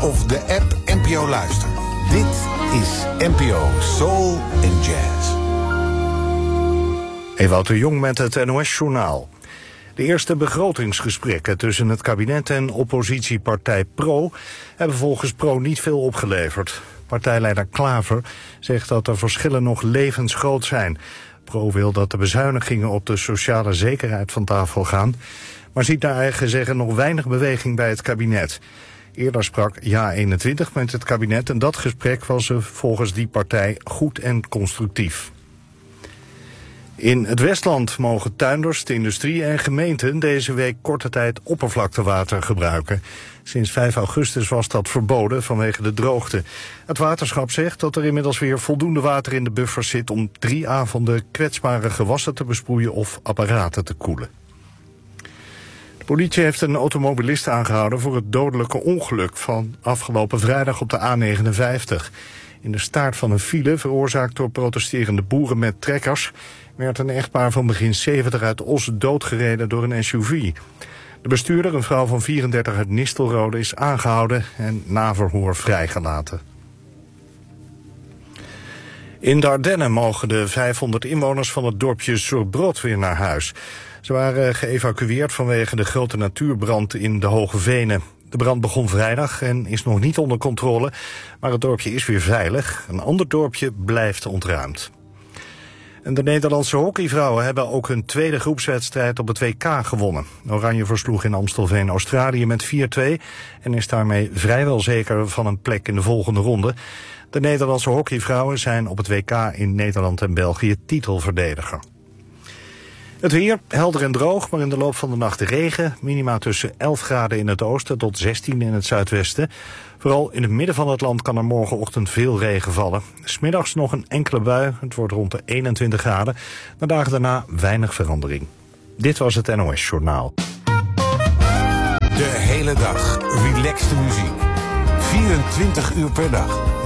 of de app NPO Luister. Dit is NPO Soul and Jazz. Ewout de Jong met het NOS-journaal. De eerste begrotingsgesprekken tussen het kabinet en oppositiepartij PRO hebben volgens PRO niet veel opgeleverd. Partijleider Klaver zegt dat de verschillen nog levensgroot zijn. PRO wil dat de bezuinigingen op de sociale zekerheid van tafel gaan, maar ziet naar eigen zeggen nog weinig beweging bij het kabinet. Eerder sprak JA21 met het kabinet en dat gesprek was volgens die partij goed en constructief. In het Westland mogen tuinders, de industrie en gemeenten deze week korte tijd oppervlaktewater gebruiken. Sinds 5 augustus was dat verboden vanwege de droogte. Het waterschap zegt dat er inmiddels weer voldoende water in de buffers zit om 3 avonden kwetsbare gewassen te besproeien of apparaten te koelen. De politie heeft een automobilist aangehouden voor het dodelijke ongeluk van afgelopen vrijdag op de A59. In de staart van een file, veroorzaakt door protesterende boeren met trekkers, werd een echtpaar van begin 70 uit Os doodgereden door een SUV. De bestuurder, een vrouw van 34 uit Nistelrode, is aangehouden en na verhoor vrijgelaten. In de Ardennen mogen de 500 inwoners van het dorpje Surbrot weer naar huis. Ze waren geëvacueerd vanwege de grote natuurbrand in de Hoge Venen. De brand begon vrijdag en is nog niet onder controle, maar het dorpje is weer veilig. Een ander dorpje blijft ontruimd. En de Nederlandse hockeyvrouwen hebben ook hun tweede groepswedstrijd op het WK gewonnen. Oranje versloeg in Amstelveen Australië met 4-2 en is daarmee vrijwel zeker van een plek in de volgende ronde. De Nederlandse hockeyvrouwen zijn op het WK in Nederland en België titelverdediger. Het weer, helder en droog, maar in de loop van de nacht regen. Minima tussen 11 graden in het oosten tot 16 in het zuidwesten. Vooral in het midden van het land kan er morgenochtend veel regen vallen. 'S Middags nog een enkele bui, het wordt rond de 21 graden. De dagen daarna weinig verandering. Dit was het NOS Journaal. De hele dag relaxte muziek. 24 uur per dag.